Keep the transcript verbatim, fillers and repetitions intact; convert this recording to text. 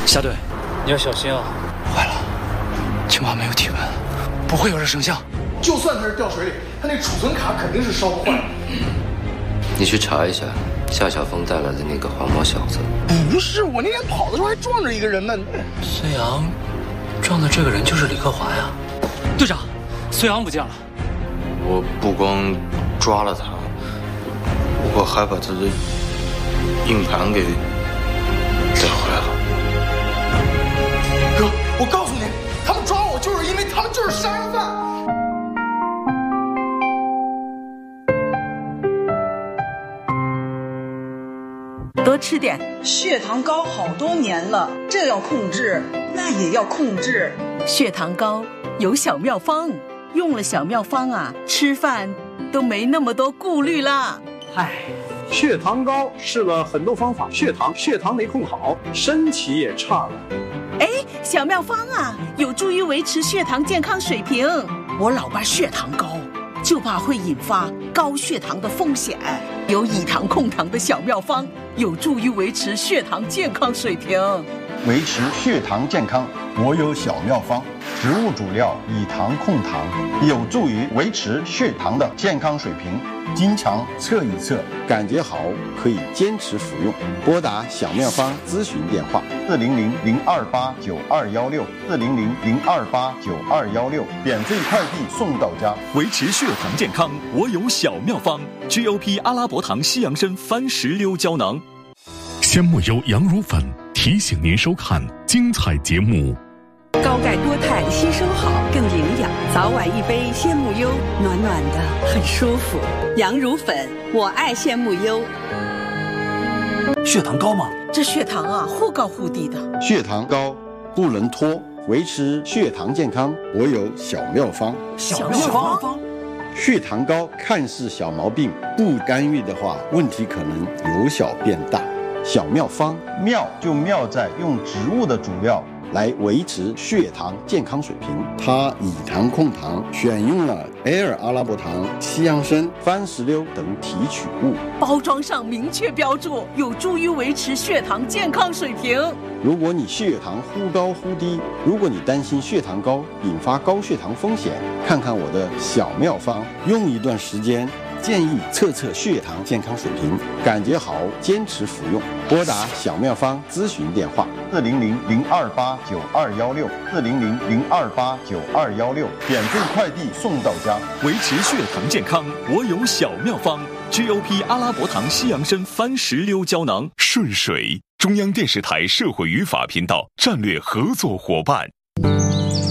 下队， 你要小心啊！ 坏了，青蛙没有体温，不会有热成像。 就算它是掉水里，它那储存卡肯定是烧不坏的。 你去查一下夏晓峰带来的那个黄毛小子。 不是，我那天跑的时候还撞着一个人呢。 孙杨撞的这个人就是李克华呀。队长，孙杨不见了。 我不光抓了他，我还把他的硬盘给带回来了。 哥，我告诉你，他们抓我就是因为他们就是杀人犯。 多吃点， 血糖高好多年了，这要控制，那也要控制。 血糖高有小妙方，用了小妙方啊，吃饭都没那么多顾虑啦。 唉，血糖高试了很多方法，血糖血糖没控好，身体也差了。 哎，小妙方啊，有助于维持血糖健康水平。我老爸血糖高，就怕会引发高血糖的风险。有以糖控糖的小妙方，有助于维持血糖健康水平。 维持血糖健康，我有小妙方。植物主料以糖控糖，有助于维持血糖的健康水平。经常测一测，感觉好可以坚持服用。拨打小妙方咨询电话：四零零零二八九二幺六，四零零零二八九二幺六，免费快递送到家。 维持血糖健康，我有小妙方 ：G O P 阿拉伯糖西洋参番石榴胶囊。 鲜木优羊乳粉提醒您收看精彩节目。 高钙多肽吸收好，更营养。早晚一杯鲜木优，暖暖的，很舒服。羊乳粉，我爱鲜木优。 血糖高吗？ 这血糖啊，忽高忽低的。 血糖高不能拖，维持血糖健康，我有小妙方。 小妙方。 血糖高看似小毛病，不干预的话，问题可能由小变大。小妙方，妙就妙在用植物的主料来维持血糖健康水平。它以糖控糖，选用了 L 阿拉伯糖、西洋参、番石榴等提取物， 包装上明确标注，有助于维持血糖健康水平。 如果你血糖忽高忽低，如果你担心血糖高引发高血糖风险，看看我的小妙方，用一段时间，建议测测血糖健康水平，感觉好坚持服用。拨打小妙方咨询电话：四零零零二八九二幺六，四零零零二八九二幺六，免费快递送到家。 维持血糖健康，我有小妙方 ：G O P 阿拉伯糖西洋参番石榴胶囊。 顺水，中央电视台社会与法频道战略合作伙伴。